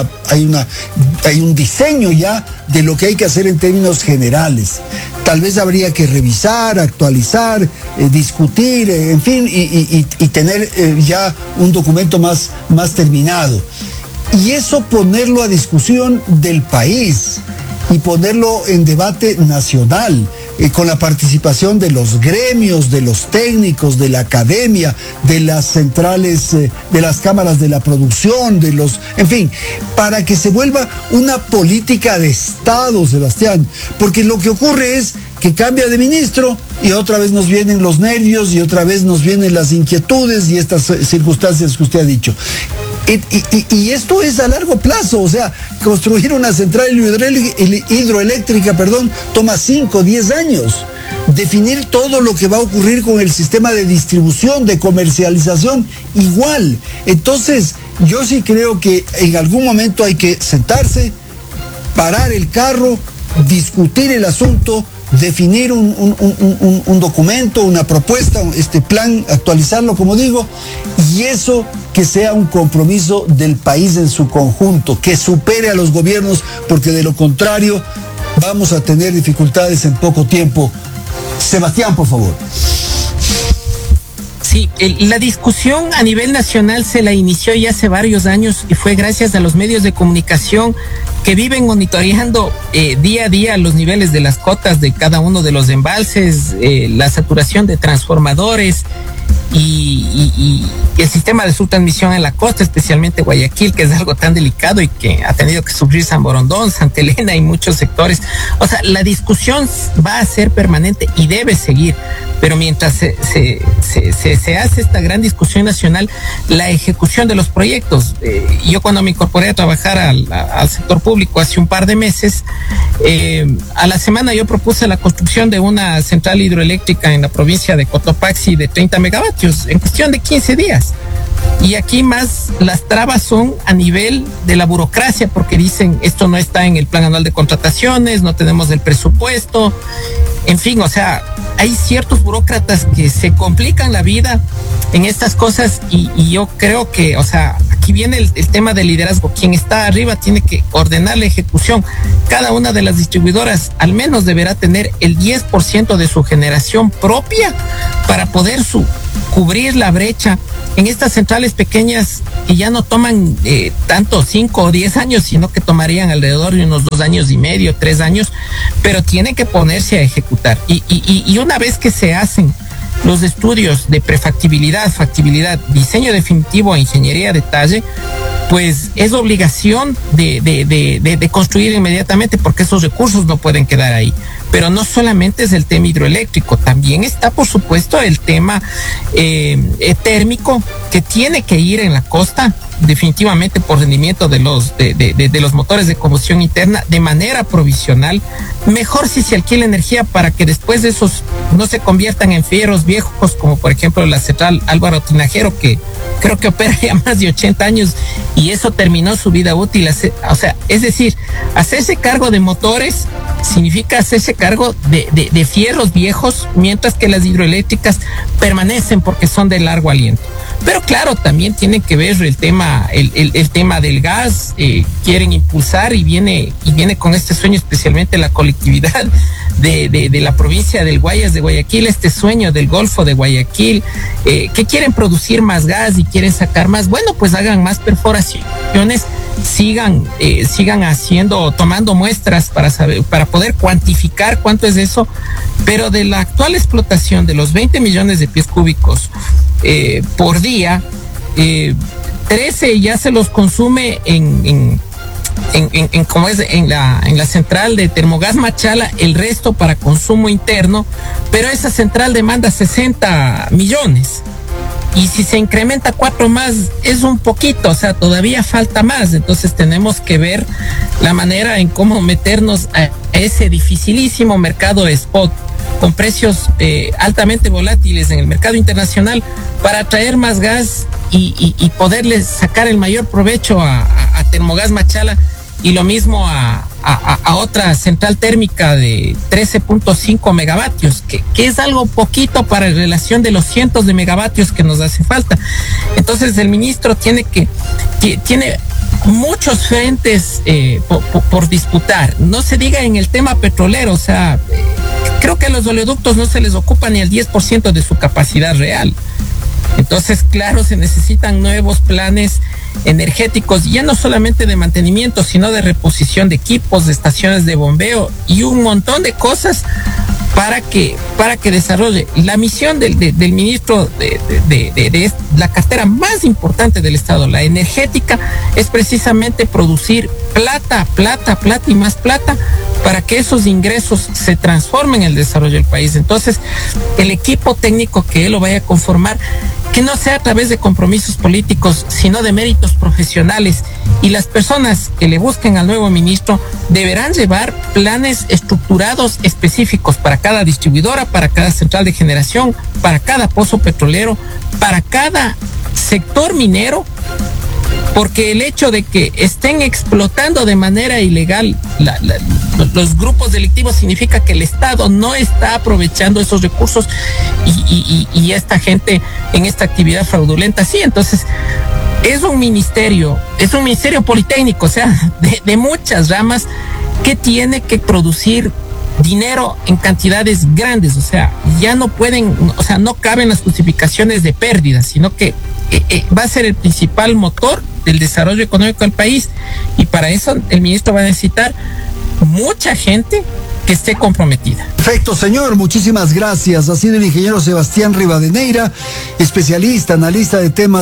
un diseño ya de lo que hay que hacer en términos generales. Tal vez habría que revisar, actualizar, discutir, en fin, y tener ya un documento más terminado. Y eso ponerlo a discusión del país y ponerlo en debate nacional, con la participación de los gremios, de los técnicos, de la academia, de las centrales, de las cámaras de la producción, en fin, para que se vuelva una política de Estado, Sebastián, porque lo que ocurre es que cambia de ministro y otra vez nos vienen los nervios y otra vez nos vienen las inquietudes y estas circunstancias que usted ha dicho. Y esto es a largo plazo, o sea, construir una central hidroeléctrica, toma 5 o 10 años. Definir todo lo que va a ocurrir con el sistema de distribución, de comercialización, igual. Entonces, yo sí creo que en algún momento hay que sentarse, parar el carro, discutir el asunto, definir un documento, una propuesta, este plan, actualizarlo, como digo, y eso que sea un compromiso del país en su conjunto, que supere a los gobiernos, porque de lo contrario vamos a tener dificultades en poco tiempo. Sebastián, por favor. Sí, la discusión a nivel nacional se la inició ya hace varios años y fue gracias a los medios de comunicación que viven monitoreando día a día los niveles de las cotas de cada uno de los embalses, la saturación de transformadores y el sistema de subtransmisión en la costa, especialmente Guayaquil, que es algo tan delicado y que ha tenido que sufrir San Borondón, Santa Elena y muchos sectores. O sea, la discusión va a ser permanente y debe seguir, pero mientras se hace esta gran discusión nacional, la ejecución de los proyectos. Yo cuando me incorporé a trabajar al sector público hace un par de meses, a la semana yo propuse la construcción de una central hidroeléctrica en la provincia de Cotopaxi de 30 megavatios en cuestión de 15 días. Y aquí más las trabas son a nivel de la burocracia, porque dicen esto no está en el plan anual de contrataciones, no tenemos el presupuesto, en fin, o sea, hay ciertos burócratas que se complican la vida en estas cosas y yo creo que, o sea, aquí viene el tema del liderazgo. Quien está arriba tiene que ordenar la ejecución. Cada una de las distribuidoras al menos deberá tener el 10% de su generación propia para poder cubrir la brecha en estas centrales pequeñas que ya no toman tanto 5 o 10 años, sino que tomarían alrededor de unos 2 años y medio, 3 años, pero tienen que ponerse a ejecutar. Y una vez que se hacen los estudios de prefactibilidad, factibilidad, diseño definitivo e ingeniería de detalle, pues es obligación de construir inmediatamente, porque esos recursos no pueden quedar ahí. Pero no solamente es el tema hidroeléctrico, también está, por supuesto, el tema térmico, que tiene que ir en la costa, definitivamente por rendimiento de los motores de combustión interna de manera provisional. Mejor si se alquila energía para que después de esos no se conviertan en fierros viejos, como por ejemplo la central Álvaro Tinajero, que creo que opera ya más de 80 años y eso terminó su vida útil. O sea, es decir, hacerse cargo de motores significa hacerse cargo de fierros viejos, mientras que las hidroeléctricas permanecen porque son de largo aliento. Pero claro, también tiene que ver el tema del gas. Quieren impulsar y viene con este sueño, especialmente la colectividad de la provincia del Guayas de Guayaquil, este sueño del Golfo de Guayaquil, que quieren producir más gas y quieren sacar más. Bueno, pues hagan más perforaciones, sigan tomando muestras para poder cuantificar cuánto es eso, pero de la actual explotación de los 20 millones de pies cúbicos por día, 13 ya se los consume en la central de Termogas Machala, el resto para consumo interno, pero esa central demanda 60 millones. Y si se incrementa 4 más, es un poquito, o sea, todavía falta más. Entonces tenemos que ver la manera en cómo meternos a ese dificilísimo mercado spot, con precios altamente volátiles en el mercado internacional, para traer más gas y poderles sacar el mayor provecho a Termogas Machala, y lo mismo a otra central térmica de 13.5 megavatios, que es algo poquito para relación de los cientos de megavatios que nos hace falta. Entonces el ministro tiene muchos frentes por disputar. No se diga en el tema petrolero, o sea, creo que a los oleoductos no se les ocupa ni el 10% de su capacidad real. Entonces, claro, se necesitan nuevos planes energéticos, ya no solamente de mantenimiento, sino de reposición de equipos, de estaciones de bombeo y un montón de cosas para que desarrolle la misión del ministro de la cartera más importante del Estado, la energética, es precisamente producir plata y más plata para que esos ingresos se transformen en el desarrollo del país. Entonces, el equipo técnico que él lo vaya a conformar, que no sea a través de compromisos políticos, sino de méritos profesionales, y las personas que le busquen al nuevo ministro deberán llevar planes estructurados específicos para cada distribuidora, para cada central de generación, para cada pozo petrolero, para cada sector minero, porque el hecho de que estén explotando de manera ilegal los grupos delictivos significa que el Estado no está aprovechando esos recursos y esta gente en esta actividad fraudulenta. Sí, entonces es un ministerio politécnico, o sea, de muchas ramas, que tiene que producir dinero en cantidades grandes. O sea, ya no pueden, o sea, no caben las justificaciones de pérdidas, sino que va a ser el principal motor del desarrollo económico del país, y para eso el ministro va a necesitar mucha gente que esté comprometida. Perfecto, señor, muchísimas gracias. Ha sido el ingeniero Sebastián Rivadeneira, especialista, analista de temas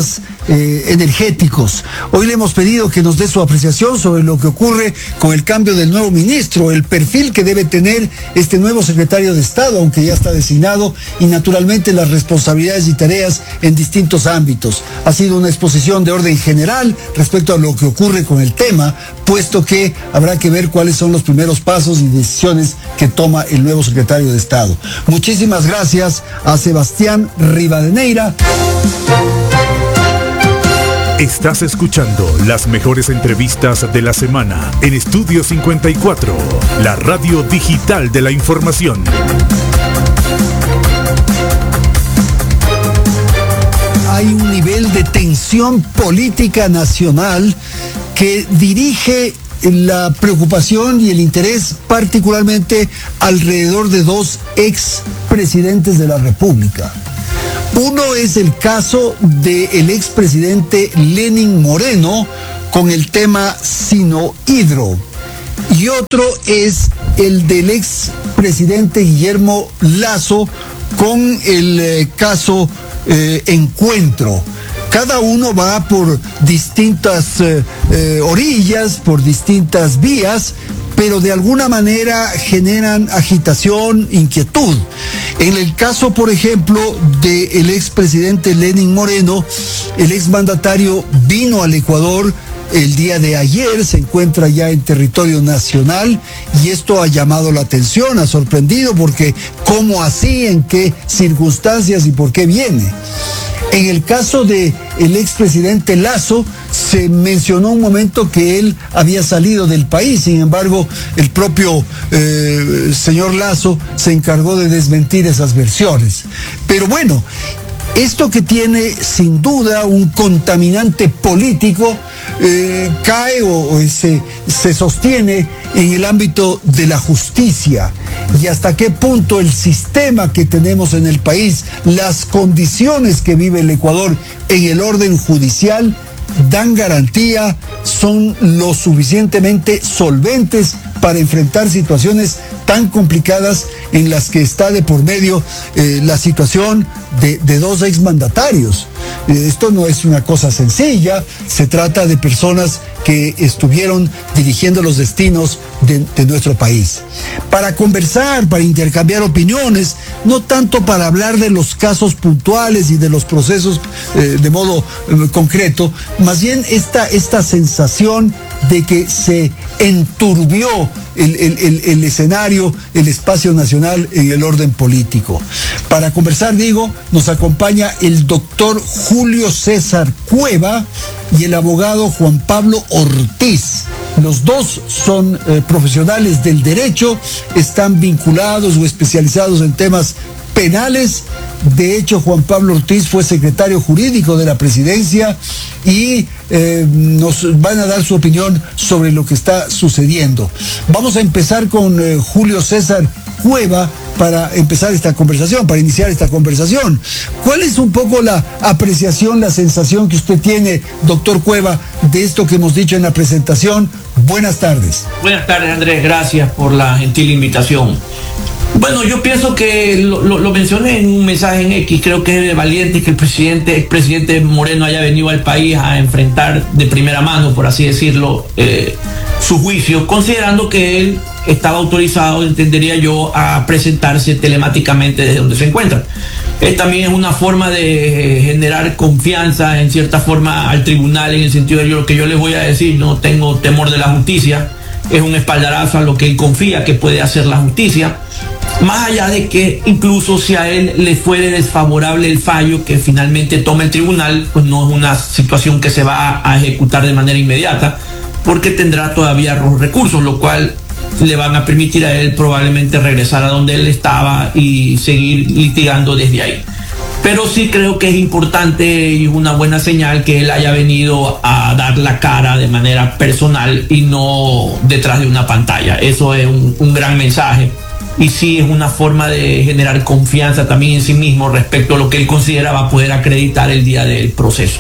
energéticos. Hoy le hemos pedido que nos dé su apreciación sobre lo que ocurre con el cambio del nuevo ministro, el perfil que debe tener este nuevo secretario de Estado, aunque ya está designado, y naturalmente las responsabilidades y tareas en distintos ámbitos. Ha sido una exposición de orden general respecto a lo que ocurre con el tema, puesto que habrá que ver cuáles son los primeros pasos y decisiones que toma el nuevo secretario de Estado. Muchísimas gracias a Sebastián Rivadeneira. Estás escuchando las mejores entrevistas de la semana en Estudio 54, la radio digital de la información. Hay un nivel de tensión política nacional que dirige la preocupación y el interés particularmente alrededor de dos expresidentes de la República. Uno es el caso del expresidente Lenín Moreno con el tema Sinohydro y otro es el del expresidente Guillermo Lasso con el caso Encuentro. Cada uno va por distintas orillas, por distintas vías, pero de alguna manera generan agitación, inquietud. En el caso, por ejemplo, del expresidente Lenín Moreno, el exmandatario vino al Ecuador el día de ayer, se encuentra ya en territorio nacional y esto ha llamado la atención, ha sorprendido porque ¿cómo así? ¿En qué circunstancias y por qué viene? En el caso del expresidente Lasso, se mencionó un momento que él había salido del país, sin embargo, el propio señor Lasso se encargó de desmentir esas versiones. Pero bueno, esto que tiene sin duda un contaminante político cae o se sostiene en el ámbito de la justicia y hasta qué punto el sistema que tenemos en el país, las condiciones que vive el Ecuador en el orden judicial dan garantía, son lo suficientemente solventes para enfrentar situaciones tan complicadas en las que está de por medio la situación de dos exmandatarios. Esto no es una cosa sencilla, se trata de personas que estuvieron dirigiendo los destinos de nuestro país. Para conversar, para intercambiar opiniones, no tanto para hablar de los casos puntuales y de los procesos de modo concreto, más bien esta sensación de que se enturbió el escenario, el espacio nacional en el orden político. Para conversar, nos acompaña el doctor Julio César Cueva y el abogado Juan Pablo Ortiz. Los dos son profesionales del derecho, están vinculados o especializados en temas penales. De hecho, Juan Pablo Ortiz fue secretario jurídico de la presidencia y nos van a dar su opinión sobre lo que está sucediendo. Vamos a empezar con Julio César Cueva para empezar esta conversación, para iniciar esta conversación. ¿Cuál es un poco la apreciación, la sensación que usted tiene, doctor Cueva, de esto que hemos dicho en la presentación? Buenas tardes. Buenas tardes, Andrés. Gracias por la gentil invitación. Bueno, yo pienso que lo mencioné en un mensaje en X, creo que es valiente que el expresidente Moreno haya venido al país a enfrentar de primera mano, por así decirlo, su juicio, considerando que él estaba autorizado, entendería yo, a presentarse telemáticamente desde donde se encuentra. También es una forma de generar confianza en cierta forma al tribunal, en el sentido de lo que yo les voy a decir, no tengo temor de la justicia, es un espaldarazo a lo que él confía que puede hacer la justicia. Más allá de que incluso si a él le fuere desfavorable el fallo que finalmente tome el tribunal, pues no es una situación que se va a ejecutar de manera inmediata, porque tendrá todavía los recursos, lo cual le van a permitir a él probablemente regresar a donde él estaba y seguir litigando desde ahí. Pero sí creo que es importante y una buena señal que él haya venido a dar la cara de manera personal y no detrás de una pantalla. Eso es un gran mensaje. Y sí es una forma de generar confianza también en sí mismo respecto a lo que él considera va a poder acreditar el día del proceso.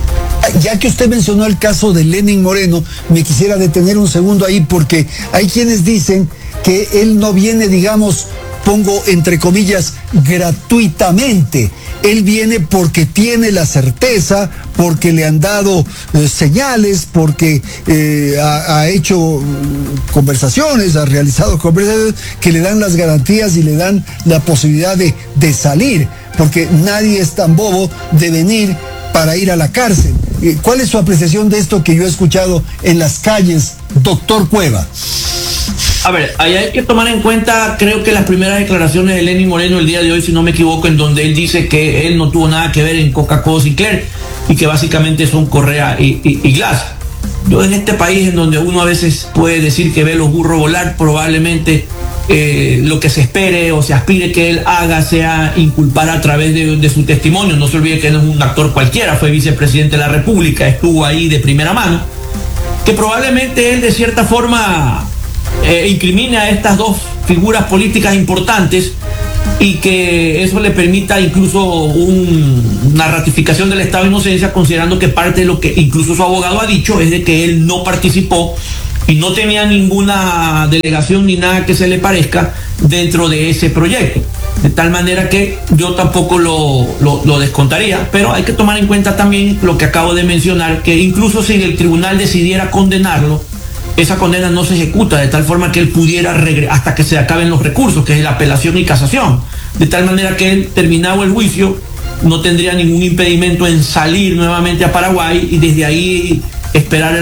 Ya que usted mencionó el caso de Lenín Moreno, me quisiera detener un segundo ahí porque hay quienes dicen que él no viene, digamos, pongo entre comillas, gratuitamente. Él viene porque tiene la certeza, porque le han dado señales, porque ha hecho conversaciones, ha realizado conversaciones que le dan las garantías y le dan la posibilidad de salir, porque nadie es tan bobo de venir para ir a la cárcel. ¿Cuál es su apreciación de esto que yo he escuchado en las calles, doctor Cueva? A ver, ahí hay que tomar en cuenta, creo que las primeras declaraciones de Lenín Moreno el día de hoy, si no me equivoco, en donde él dice que él no tuvo nada que ver en Coca-Cola Sinclair y que básicamente son Correa y Glass. Yo en este país en donde uno a veces puede decir que ve los burros volar, probablemente lo que se espere o se aspire que él haga sea inculpar a través de su testimonio. No se olvide que no es un actor cualquiera, fue vicepresidente de la República, estuvo ahí de primera mano, que probablemente él de cierta forma incrimine a estas dos figuras políticas importantes y que eso le permita incluso una ratificación del estado de inocencia, considerando que parte de lo que incluso su abogado ha dicho es de que él no participó y no tenía ninguna delegación ni nada que se le parezca dentro de ese proyecto. De tal manera que yo tampoco lo descontaría, pero hay que tomar en cuenta también lo que acabo de mencionar, que incluso si el tribunal decidiera condenarlo, esa condena no se ejecuta de tal forma que él pudiera hasta que se acaben los recursos, que es la apelación y casación. De tal manera que él, terminado el juicio, no tendría ningún impedimento en salir nuevamente a Paraguay y desde ahí esperar el